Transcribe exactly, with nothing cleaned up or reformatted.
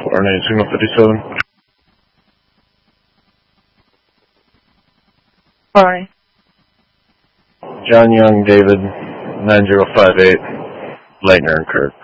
R nine Signal fifty-seven. Sorry. John Young, David, nine zero five eight, Lightner and Kurt.